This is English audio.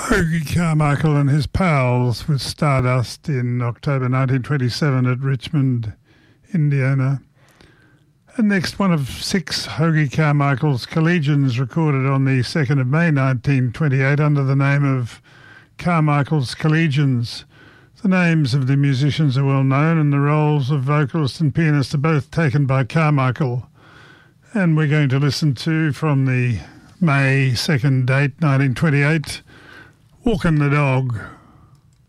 Hoagy Carmichael and his pals with Stardust in October 1927 at Richmond, Indiana. And next, one of 6 Hoagy Carmichael's Collegians recorded on the 2nd of May 1928 under the name of Carmichael's Collegians. The names of the musicians are well known and the roles of vocalist and pianist are both taken by Carmichael. And we're going to listen to, from the May 2nd date, 1928, Walkin' the Dog.